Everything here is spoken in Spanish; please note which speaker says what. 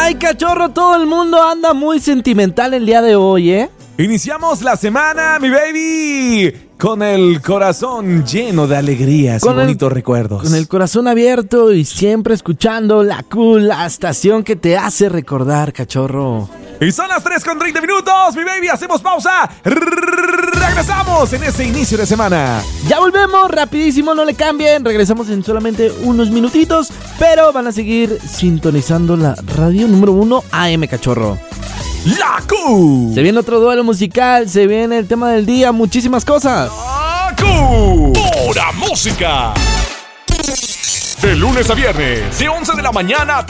Speaker 1: Ay, cachorro, todo el mundo anda muy sentimental el día de hoy, ¿eh?
Speaker 2: Iniciamos la semana, mi baby, con el corazón lleno de alegrías y bonitos recuerdos.
Speaker 1: Con el corazón abierto y siempre escuchando la cool, la estación que te hace recordar, cachorro.
Speaker 2: Y son las 3:30, mi baby, hacemos pausa. Regresamos en ese inicio de semana.
Speaker 1: Ya volvemos, rapidísimo, no le cambien. Regresamos en solamente unos minutitos, pero van a seguir sintonizando la radio número 1 AM, cachorro.
Speaker 2: La Q.
Speaker 1: Se viene otro duelo musical, se viene el tema del día, muchísimas cosas.
Speaker 2: La Q. Pura música. De lunes a viernes, de 11 de la mañana a